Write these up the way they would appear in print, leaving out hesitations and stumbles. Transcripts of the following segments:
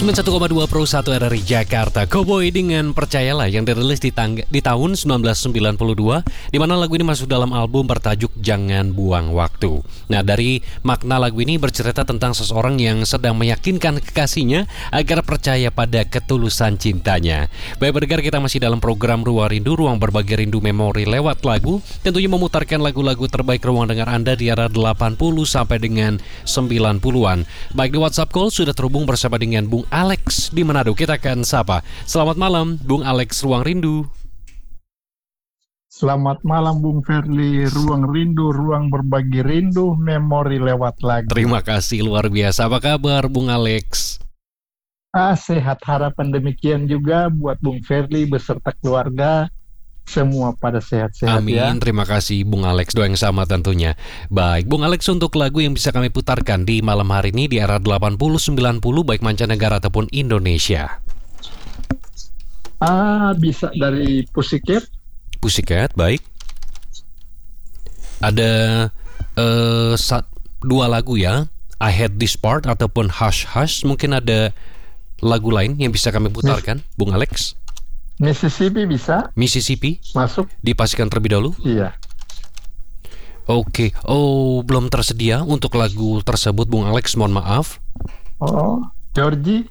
91,2 Pro 1 RRI Jakarta. Cowboy dengan Percayalah yang dirilis di tahun 1992, di mana lagu ini masuk dalam album bertajuk Jangan Buang Waktu. Nah, dari makna lagu ini bercerita tentang seseorang yang sedang meyakinkan kekasihnya agar percaya pada ketulusan cintanya. Baik pendengar, kita masih dalam program Ruang Rindu, ruang berbagi rindu memori lewat lagu. Tentunya memutarkan lagu-lagu terbaik ruang dengar Anda di era 80 sampai dengan 90-an. Baik, di WhatsApp call sudah terhubung bersama dengan Bung Alex di Manado. Kita akan sapa. Selamat malam, Bung Alex, Ruang Rindu. Selamat malam, Bung Ferli. Ruang Rindu, ruang berbagi rindu, memori lewat lagu. Terima kasih, luar biasa. Apa kabar, Bung Alex? Sehat, harapan demikian juga buat Bung Ferli beserta keluarga. Semua pada sehat-sehat. Amin, ya. Terima kasih Bung Alex, doa yang sama tentunya. Baik, Bung Alex, untuk lagu yang bisa kami putarkan di malam hari ini di era 80-90, baik mancanegara ataupun Indonesia. Bisa dari Pussycat. Pussycat, baik. Ada dua lagu ya, I Had This Part ataupun Hush Hush. Mungkin ada lagu lain yang bisa kami putarkan, Bung Alex? Mississippi bisa. Mississippi masuk. Dipastikan terlebih dahulu. Iya. Oke. Oh, belum tersedia untuk lagu tersebut, Bung Alex. Mohon maaf. Georgie.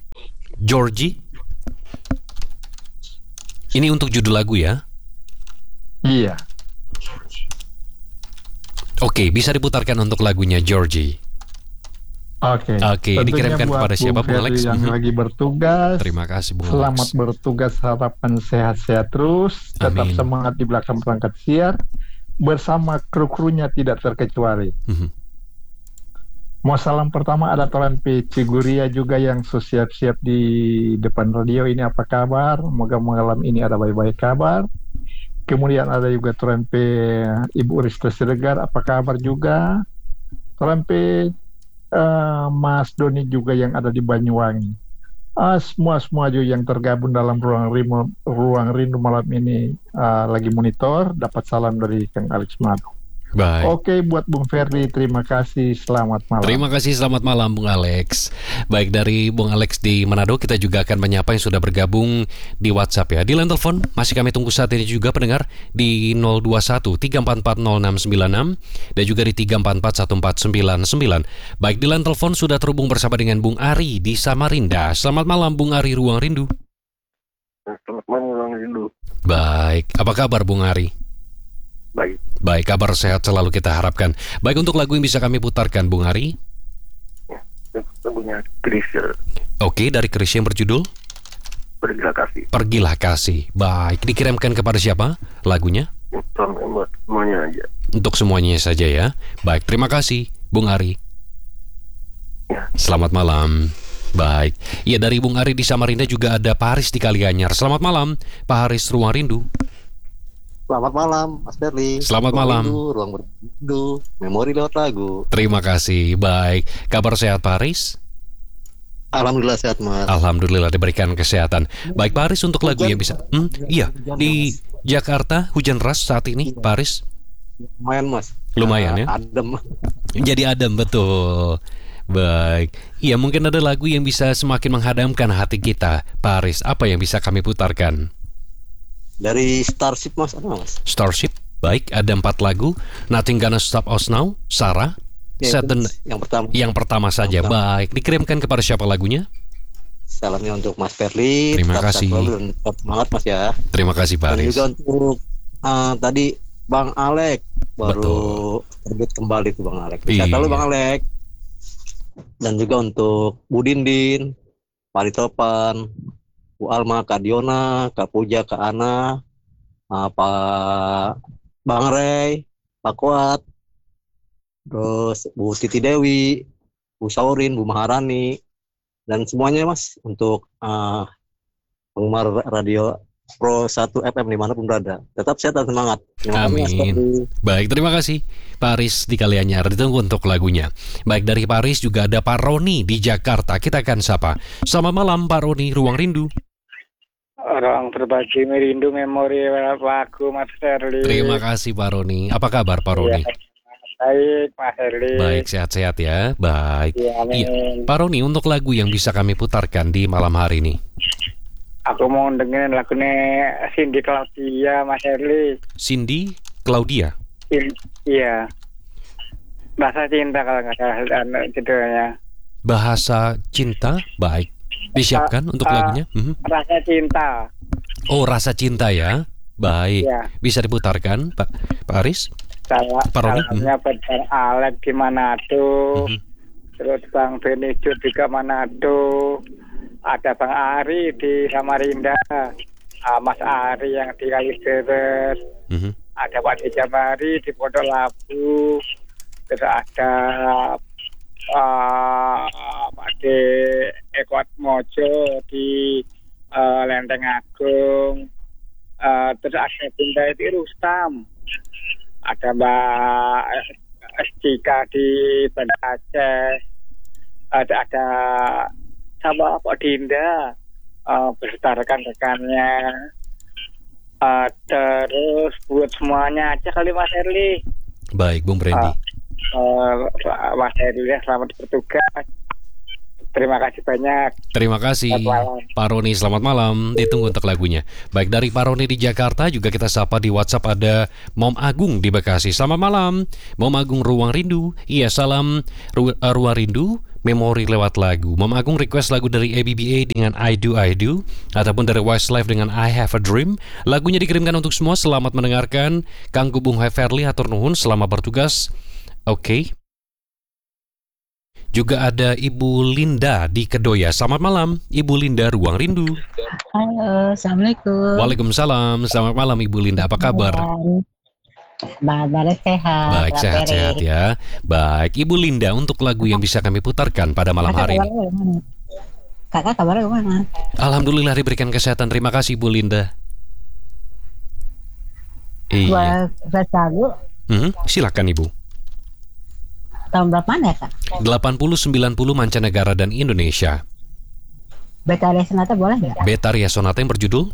Ini untuk judul lagu ya? Iya. Oke, bisa diputarkan untuk lagunya Georgie. Oke, dikirimkan kepada siapa, Bung Alex? Yang lagi bertugas. Terima kasih, Bung Alex. Selamat bertugas, harapan sehat-sehat terus. Tetap Amin. Semangat di belakang perangkat siar. Bersama kru-krunya tidak terkecuali. Mau salam pertama ada Tolan P. Ciguria juga yang siap-siap di depan radio. Ini apa kabar? Moga malam ini ada baik-baik kabar. Kemudian ada juga Tolan P. Ibu Risto Siregar, apa kabar juga? Tolan P. Mas Doni juga yang ada di Banyuwangi. Semua juga yang tergabung dalam ruang rindu malam ini lagi monitor, dapat salam dari Kang Alex Madu. Baik. Oke, buat Bung Ferdi, terima kasih, selamat malam. Terima kasih, selamat malam Bung Alex. Baik, dari Bung Alex di Manado, kita juga akan menyapa yang sudah bergabung di WhatsApp ya. Di line telepon masih kami tunggu saat ini juga pendengar di 021 3440696 dan juga di 3441499. Baik, di line telepon sudah terhubung bersama dengan Bung Ari di Samarinda. Selamat malam Bung Ari, Ruang Rindu. Selamat malam, Ruang Rindu. Baik, apa kabar Bung Ari? Baik, kabar sehat selalu kita harapkan. Baik, untuk lagu yang bisa kami putarkan, Bung Ari? Lagunya Chrisye. Oke, dari Chrisye yang berjudul? Pergilah Kasih. Baik, dikirimkan kepada siapa lagunya? Semuanya aja. Untuk semuanya saja ya. Baik, terima kasih, Bung Ari. Selamat malam. Baik, ya dari Bung Ari di Samarinda juga ada Pak Haris di Kalianyar. Selamat malam, Pak Haris, Ruang Rindu. Selamat malam, Mas Ferli. Selamat malam. Ruang Rindu, memori lewat lagu. Terima kasih. Baik, kabar sehat Pak Haris? Alhamdulillah sehat, Mas. Alhamdulillah diberikan kesehatan. Baik, Pak Haris, untuk lagu yang bisa iya, di Jakarta hujan deras saat ini, Pak Haris? Lumayan, Mas. Lumayan ya? Adem. Jadi adem, betul. Baik, iya, mungkin ada lagu yang bisa semakin menghadamkan hati kita, Pak Haris. Apa yang bisa kami putarkan? Dari Starship, Mas, ada Mas? Starship, baik, ada 4 lagu. Nothing Gonna Stop Us Now, Sarah, yang pertama saja. Baik, dikirimkan kepada siapa lagunya? Salamnya untuk Mas Ferli. Terima kasih. Tetap semangat, Mas ya. Terima kasih, Pak Haris. Dan juga untuk tadi Bang Alek baru terbit kembali tuh Bang Alek. Bisa tahu Bang Alek. Dan juga untuk Bu Dindin, Pak Topan, Bu Alma, Kak Diona, Kak Puja, Kak Ana, Pak Bang Rey, Pak Kuat, terus Bu Titi Dewi, Bu Saurin, Bu Maharani, dan semuanya Mas, untuk penggemar radio Pro 1 FM dimanapun berada. Tetap sehat dan semangat. Amin. Baik, terima kasih Pak Haris di Kalianyar. Ditunggu untuk lagunya. Baik, dari Pak Haris juga ada Pak Roni di Jakarta. Kita akan sapa. Selamat malam Pak Roni, Ruang Rindu. Orang berbagi merindu memori lagu Mas Ferli. Terima kasih Pak Roni. Apa kabar Pak Roni? Baik, Mas Herli. Baik, sehat-sehat ya. Baik. Ya, amin. Iya. Pak Roni, untuk lagu yang bisa kami putarkan di malam hari ini. Aku mau dengerin lagunya Cindy Claudia, Mas Herli. Cindy Claudia. Iya. Bahasa cinta kalau nggak salah judulnya. Bahasa cinta, baik. Disiapkan untuk lagunya. Rasa cinta. Oh, rasa cinta ya. Baik. Ya. Bisa diputarkan, Pak Aris? Salamnya buat Bang Alek di Manado. Terus Bang Benijo juga Manado. Ada Bang Ari di Samarinda. Mas Ari yang di Kalideres. Ada Pak Jamari di Pondok Labu. Terus ada Pak De Ekot Mojo di Lenteng Agung. Terus ada Bunda itu Rustam. Ada Mbak Estika di Banda Aceh. Ada sama Pak Dinda beserta rekan-rekannya. Terus buat semuanya aja kali Mas Herli. Baik, Bung Brandy. Mas Herli, selamat bertugas. Terima kasih banyak. Terima kasih Pak Roni, selamat malam. Ditunggu untuk lagunya. Baik, dari Pak Roni di Jakarta juga kita sapa di WhatsApp ada Mom Agung di Bekasi. Selamat malam Mom Agung, Ruang Rindu. Iya, salam Ruang Rindu, memori lewat lagu. Mom Agung request lagu dari ABBA dengan I Do ataupun dari Westlife dengan I Have a Dream. Lagunya dikirimkan untuk semua. Selamat mendengarkan. Kang Gubung Heferli hatur nuhun, selamat bertugas. Oke. Juga ada Ibu Linda di Kedoya. Selamat malam, Ibu Linda, Ruang Rindu. Halo, Assalamualaikum. Waalaikumsalam. Selamat malam, Ibu Linda. Apa kabar? Baik, sehat. Baik, sehat-sehat ya. Baik, Ibu Linda, untuk lagu yang bisa kami putarkan pada malam hari ini. Kakak kabarnya gimana? Alhamdulillah diberikan kesehatan. Terima kasih, Ibu Linda. Iya. Buat lagu. Silakan, Ibu. Tahun berapa ya, Kak? 80-90 mancanegara dan Indonesia. Betaria Sonata boleh nggak? Betaria Sonata yang berjudul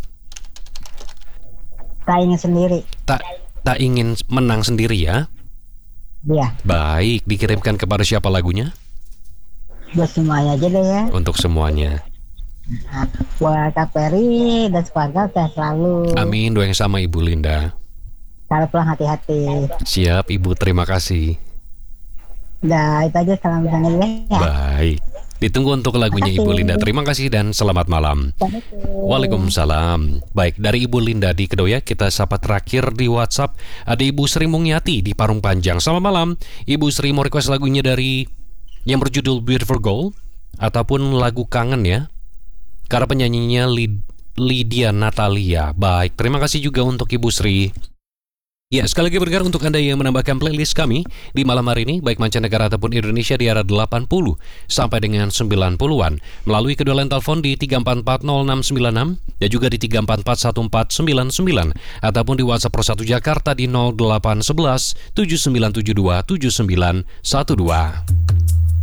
Tak ingin sendiri. Tak ingin menang sendiri ya. Iya. Baik, dikirimkan kepada siapa lagunya? Buat semuanya aja deh ya. Untuk semuanya. Nah, buat Kak Peri dan keluarga sehat selalu. Amin, doa yang sama Ibu Linda. Kalau pulang hati-hati. Siap Ibu, terima kasih. Nah, itu aja, salam misalnya ya. Baik, ditunggu untuk lagunya Ibu Linda. Terima kasih dan selamat malam. Waalaikumsalam. Baik, dari Ibu Linda di Kedoya, kita sapa terakhir di WhatsApp. Ada Ibu Sri Mungyati di Parung Panjang. Selamat malam, Ibu Sri mau request lagunya dari yang berjudul Beautiful Girl ataupun lagu Kangen ya, karena penyanyinya Lydia Natalia. Baik, terima kasih juga untuk Ibu Sri. Ya, sekali lagi bergerak untuk Anda yang menambahkan playlist kami di malam hari ini, baik mancanegara ataupun Indonesia di era 80 sampai dengan 90-an, melalui kedua line telepon di 3440696 dan juga di 3441499 ataupun di WhatsApp Pro 1 Jakarta di 0811 7972 7912.